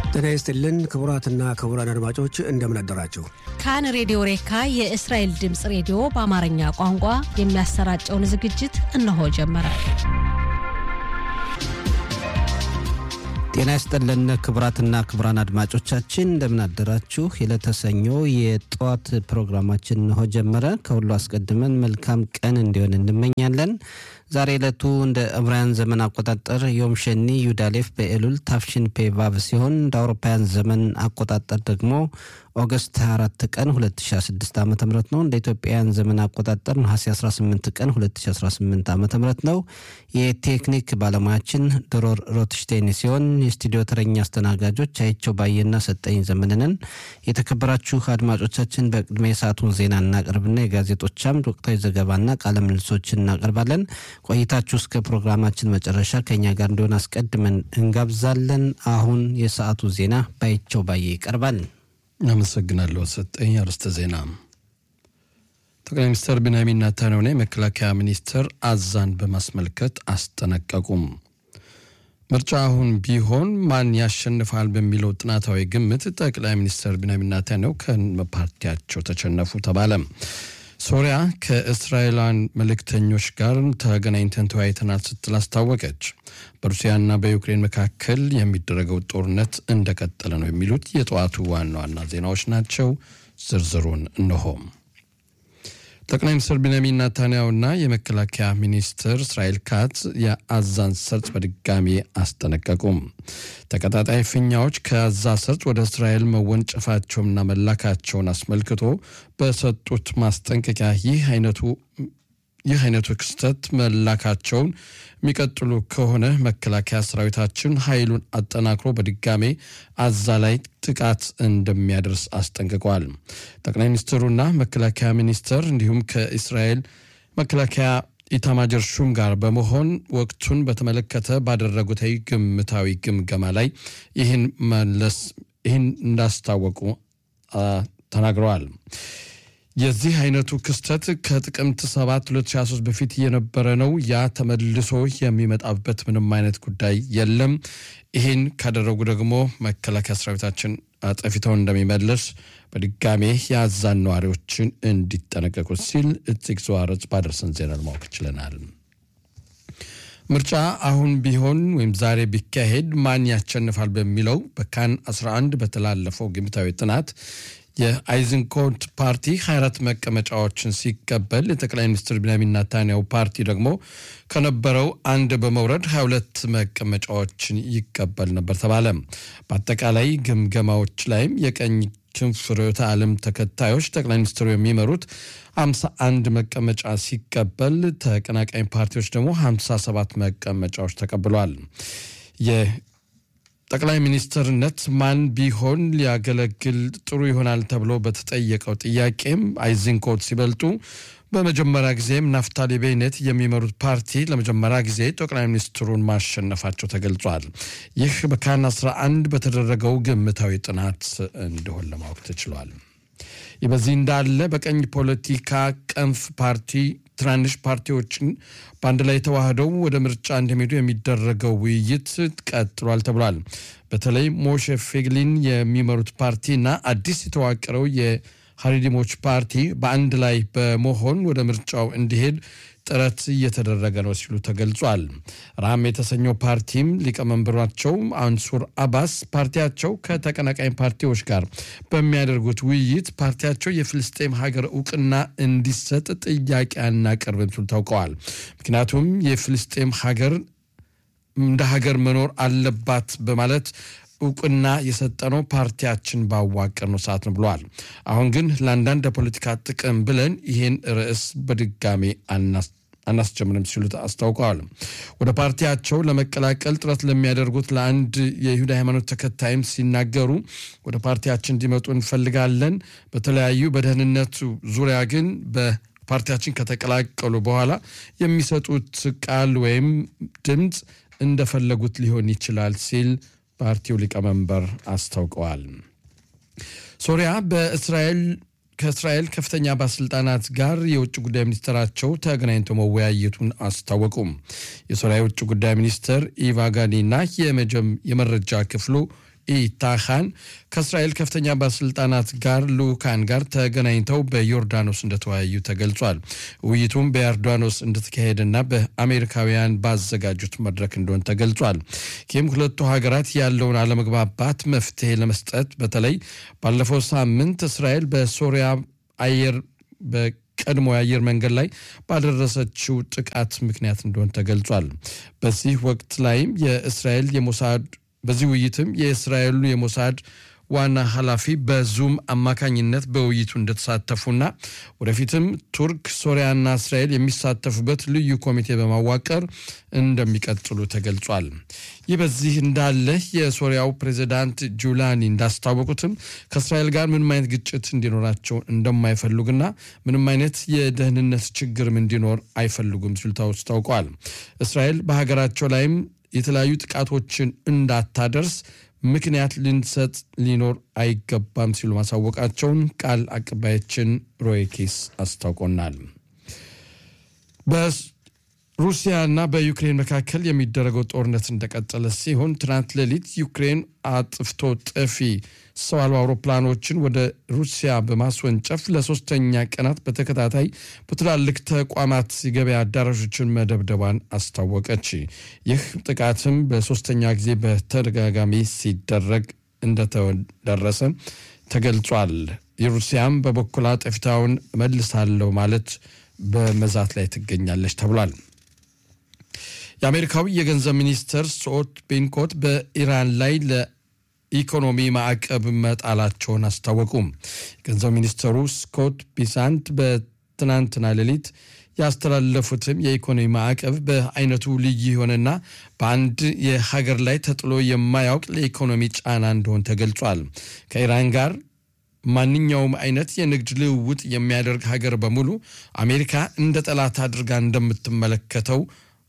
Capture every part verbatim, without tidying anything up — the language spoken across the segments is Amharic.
ጤና ይስጥልን ክቡራትና ክቡራን አድማጮች እንደምን አደራችሁ። ካን ሬዲዮ ሬካ የእስራኤል ድምጽ ሬዲዮ በአማርኛ ቋንቋ የሚያሰራጨውን ዝግጅት እነሆ ጀመረ። ጤና ይስጥልን ክቡራትና ክቡራን አድማጮቻችን እንደምን አደራችሁ። የለተሰኞ የጧት ፕሮግራማችን እነሆ ጀመረ። ከሁሉ አስቀድመን መልካም ቀን እንዲሆን እንመኛለን። ዛሬ ዕለቱ እንደ ዕብራውያን ዘመን አቆጣጠር ዮም ሸኒ ዩዳሌፍ በኤሉል ታፍሽን ፔቫቭ ሲሆን እንደ አውሮፓውያን ዘመን አቆጣጠር ደግሞ ኦገስት ሃያ አራት ቀን ሁለት ሺህ ስድስት ዓመተ ምህረት ነው። እንደ ኢትዮጵያውያን ዘመን አቆጣጠር ነሐሴ አስራ ስምንት ቀን ሁለት ሺህ አስራ ስምንት ዓመተ ምህረት ነው። የቴክኒክ ባለሙያችን ድሮር ሮትሽቴን ሲሆን የስቱዲዮ ተረኛ አስተናጋጆች አይቸው ባየና ሰጠኝ ዘመነን። የተከበራችሁ አድማጮቻችን በቅድሚያ ሰዓቱን ዜና እናቀርብና የጋዜጦች አምድ ወቅታዊ ዘገባና ቃለ ምልልሶችን እናቀርባለን። ቆይታችሁ እስከ ፕሮግራማችን መጨረሻ ከኛ ጋር እንዲሆን አስቀድመን እንጋብዛለን። አሁን የሰዓቱ ዜና ባይቸው ባየ ይቀርባል። አመሰግናለሁ ሰጠኝ። አርስተ ዜና ጠቅላይ ሚኒስትር ቢንያሚን ኔታንያሁ የመከላከያ ሚኒስትር አዛን በማስመልከት አስጠነቀቁም። ምርጫ አሁን ቢሆን ማን ያሸንፋል በሚለው ጥናታዊ ግምት ጠቅላይ ሚኒስትር ቢንያሚን ኔታንያሁ ከፓርቲያቸው ተቸነፉ ተባለ። ሶሪያ ከእስራኤላን መልእክተኞች ጋር ተገናኝተን ተወያይተናል ስትል አስታወቀች። በሩሲያና በዩክሬን መካከል የሚደረገው ጦርነት እንደቀጠለ ነው የሚሉት የጧቱ ዋና ዋና ዜናዎች ናቸው። ዝርዝሩን እነሆ። ጠቅላይ ሚኒስትር ቢንያሚን ኔታንያሁና የመከላከያ ሚኒስትር እስራኤል ካትዝ የአዛን ሰርጥ በድጋሚ አስጠነቀቁም። ተከታታይ ፍኛዎች ከአዛ ሰርጥ ወደ እስራኤል መወንጨፋቸውና መላካቸውን አስመልክቶ በሰጡት ማስጠንቀቂያ ይህ አይነቱ ይህ አይነቱ ክስተት መላካቸውን የሚቀጥሉ ከሆነ መከላከያ ሰራዊታችን ኃይሉን አጠናክሮ በድጋሚ አዛ ላይ ጥቃት እንደሚያደርስ አስጠንቅቀዋል። ጠቅላይ ሚኒስትሩና መከላከያ ሚኒስትር እንዲሁም ከእስራኤል መከላከያ ኢታማጆር ሹም ጋር በመሆን ወቅቱን በተመለከተ ባደረጉት ግምታዊ ግምገማ ላይ ይህን መለስ ይህን እንዳስታወቁ ተናግረዋል። የዚህ አይነቱ ክስተት ከጥቅምት ሰባት ሁለት ሺህ ሶስት በፊት የነበረ ነው። ያ ተመልሶ የሚመጣበት ምንም አይነት ጉዳይ የለም። ይህን ካደረጉ ደግሞ መከላከያ ሰራዊታችን አጠፊተው እንደሚመለስ በድጋሜ ያዛን ነዋሪዎችን እንዲጠነቀቁ ሲል እጽቅ ዘዋረጽ ባደረሰን ዜና ማወቅ ችለናል። ምርጫ አሁን ቢሆን ወይም ዛሬ ቢካሄድ ማን ያሸንፋል በሚለው በካን አስራ አንድ በተላለፈው ግምታዊ ጥናት የአይዝንኮት ፓርቲ ሃያ አራት መቀመጫዎችን ሲቀበል የጠቅላይ ሚኒስትር ቢንያሚን ኔታንያሁ ፓርቲ ደግሞ ከነበረው አንድ በመውረድ ሃያ ሁለት መቀመጫዎችን ይቀበል ነበር ተባለ። በአጠቃላይ ግምገማዎች ላይም የቀኝ ክንፍ ርዕዮተ ዓለም ተከታዮች ጠቅላይ ሚኒስትሩ የሚመሩት ሃምሳ አንድ መቀመጫ ሲቀበል ተቀናቃኝ ፓርቲዎች ደግሞ ሃምሳ ሰባት መቀመጫዎች ተቀብለዋል። የ ጠቅላይ ሚኒስትርነት ማን ቢሆን ሊያገለግል ጥሩ ይሆናል ተብሎ በተጠየቀው ጥያቄም አይዝንኮት ሲበልጡ በመጀመሪያ ጊዜም ናፍታሊ ቤኔት የሚመሩት ፓርቲ ለመጀመሪያ ጊዜ ጠቅላይ ሚኒስትሩን ማሸነፋቸው ተገልጿል። ይህ በካን አስራ አንድ በተደረገው ግምታዊ ጥናት እንደሆነ ለማወቅ ተችሏል። ይበዚህ እንዳለ በቀኝ ፖለቲካ ቀንፍ ፓርቲ ትራንሽ ፓርቲዎችን ባንድ ላይ ተዋህደው ወደ ምርጫ እንደሚሄዱ የሚደረገው ውይይት ቀጥሏል ተብሏል። በተለይ ሞሼ ፌግሊን የሚመሩት ፓርቲና አዲስ የተዋቀረው የሃሪዲሞች ፓርቲ በአንድ ላይ በመሆን ወደ ምርጫው እንዲሄድ ጥረት እየተደረገ ነው ሲሉ ተገልጿል። ራም የተሰኘው ፓርቲም ሊቀመንበራቸው አንሱር አባስ ፓርቲያቸው ከተቀናቃኝ ፓርቲዎች ጋር በሚያደርጉት ውይይት ፓርቲያቸው የፍልስጤም ሀገር ዕውቅና እንዲሰጥ ጥያቄ አናቀርብም ሲሉ ታውቀዋል። ምክንያቱም የፍልስጤም ሀገር እንደ ሀገር መኖር አለባት በማለት ዕውቅና የሰጠነው ፓርቲያችን ባዋቀርነው ሰዓት ነው ብለዋል። አሁን ግን ለአንዳንድ ፖለቲካ ጥቅም ብለን ይህን ርዕስ በድጋሚ አናስ አናስጀምርም ሲሉ አስታውቀዋል። ወደ ፓርቲያቸው ለመቀላቀል ጥረት ለሚያደርጉት ለአንድ የይሁዳ ሃይማኖት ተከታይም ሲናገሩ ወደ ፓርቲያችን እንዲመጡ እንፈልጋለን። በተለያዩ በደህንነቱ ዙሪያ ግን በፓርቲያችን ከተቀላቀሉ በኋላ የሚሰጡት ቃል ወይም ድምጽ እንደፈለጉት ሊሆን ይችላል ሲል ፓርቲው ሊቀመንበር አስታውቀዋል። ሶሪያ በእስራኤል ከእስራኤል ከፍተኛ ባለስልጣናት ጋር የውጭ ጉዳይ ሚኒስትራቸው ተገናኝተው መወያየቱን አስታወቁም። የሶሪያ የውጭ ጉዳይ ሚኒስትር ኢቫጋኒና የመጀም የመረጃ ክፍሉ ኢታኻን ከእስራኤል ከፍተኛ ባለስልጣናት ጋር ሉካን ጋር ተገናኝተው በዮርዳኖስ እንደተወያዩ ተገልጿል። ውይይቱም በዮርዳኖስ እንደተካሄደና በአሜሪካውያን ባዘጋጁት መድረክ እንደሆነ ተገልጿል። ይህም ሁለቱ ሀገራት ያለውን አለመግባባት መፍትሄ ለመስጠት በተለይ ባለፈው ሳምንት እስራኤል በሶሪያ አየር በቀድሞ የአየር መንገድ ላይ ባደረሰችው ጥቃት ምክንያት እንደሆነ ተገልጿል። በዚህ ወቅት ላይም የእስራኤል የሞሳድ በዚህ ውይይትም የእስራኤሉ የሞሳድ ዋና ኃላፊ በዙም አማካኝነት በውይይቱ እንደተሳተፉና ወደፊትም ቱርክ ሶሪያና እስራኤል የሚሳተፉበት ልዩ ኮሚቴ በማዋቀር እንደሚቀጥሉ ተገልጿል። ይህ በዚህ እንዳለ የሶሪያው ፕሬዝዳንት ጁላኒ እንዳስታወቁትም ከእስራኤል ጋር ምንም አይነት ግጭት እንዲኖራቸው እንደማይፈልጉና ምንም አይነት የደህንነት ችግርም እንዲኖር አይፈልጉም ሲሉ ታውቀዋል። እስራኤል በሀገራቸው ላይም የተለያዩ ጥቃቶችን እንዳታደርስ ምክንያት ልንሰጥ ሊኖር አይገባም ሲሉ ማሳወቃቸውን ቃል አቀባያችን ሮይኪስ አስታውቆናል። በሩሲያና በዩክሬን መካከል የሚደረገው ጦርነት እንደቀጠለ ሲሆን ትናንት ሌሊት ዩክሬን አጥፍቶ ጠፊ ሰው አልባ አውሮፕላኖችን ወደ ሩሲያ በማስወንጨፍ ለሶስተኛ ቀናት በተከታታይ በትላልቅ ተቋማት የገበያ አዳራሾችን መደብደቧን አስታወቀች። ይህ ጥቃትም በሶስተኛ ጊዜ በተደጋጋሚ ሲደረግ እንደተደረሰ ተገልጿል። የሩሲያም በበኩሏ ጠፊታውን መልሳለሁ ማለት በመዛት ላይ ትገኛለች ተብሏል። የአሜሪካው የገንዘብ ሚኒስትር ስኮት ቤንኮት በኢራን ላይ ለኢኮኖሚ ማዕቀብ መጣላቸውን አስታወቁ። የገንዘብ ሚኒስትሩ ስኮት ቢሳንት በትናንትና ሌሊት ያስተላለፉትም የኢኮኖሚ ማዕቀብ በአይነቱ ልዩ የሆነና በአንድ የሀገር ላይ ተጥሎ የማያውቅ ለኢኮኖሚ ጫና እንደሆነ ተገልጿል። ከኢራን ጋር ማንኛውም አይነት የንግድ ልውውጥ የሚያደርግ ሀገር በሙሉ አሜሪካ እንደ ጠላት አድርጋ እንደምትመለከተው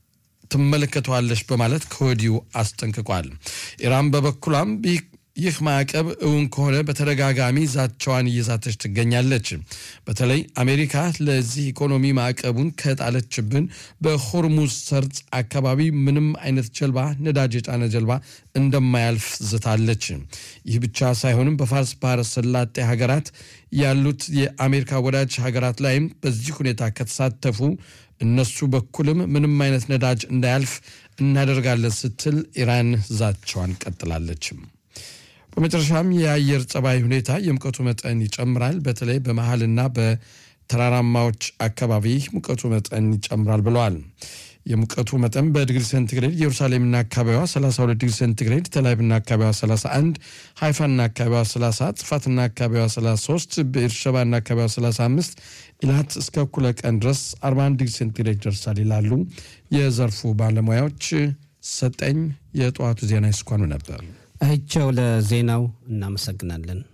ትመለከቷለች በማለት ከወዲሁ አስጠንቅቋል። ኢራን በበኩሏም ይህ ማዕቀብ እውን ከሆነ በተደጋጋሚ ዛቻዋን እየዛተች ትገኛለች። በተለይ አሜሪካ ለዚህ ኢኮኖሚ ማዕቀቡን ከጣለችብን በሆርሙዝ ሰርጥ አካባቢ ምንም አይነት ጀልባ ነዳጅ የጫነ ጀልባ እንደማያልፍ ዝታለች። ይህ ብቻ ሳይሆንም በፋርስ ባህረ ሰላጤ ሀገራት ያሉት የአሜሪካ ወዳጅ ሀገራት ላይም በዚህ ሁኔታ ከተሳተፉ እነሱ በኩልም ምንም አይነት ነዳጅ እንዳያልፍ እናደርጋለን ስትል ኢራን ዛቻዋን ቀጥላለች። በመጨረሻም የአየር ጸባይ ሁኔታ የሙቀቱ መጠን ይጨምራል። በተለይ በመሃልና በተራራማዎች አካባቢ ሙቀቱ መጠን ይጨምራል ብለዋል። የሙቀቱ መጠን በዲግሪ ሴንቲግሬድ ኢየሩሳሌምና አካባቢዋ ሰላሳ ሁለት ዲግሪ ሴንቲግሬድ፣ ተላቪቭና አካባቢዋ ሰላሳ አንድ፣ ሃይፋና አካባቢዋ ሰላሳ፣ ጽፋትና አካባቢዋ ሰላሳ ሶስት፣ ቤርሸባና አካባቢዋ ሰላሳ አምስት፣ ኢላት እስከ እኩለ ቀን ድረስ አርባ አንድ ዲግሪ ሴንቲግሬድ ይደርሳል ይላሉ የዘርፉ ባለሙያዎች። ሰጠኝ የጠዋቱ ዜና ይስኳኑ ነበር። አይቸው ለዜናው እናመሰግናለን።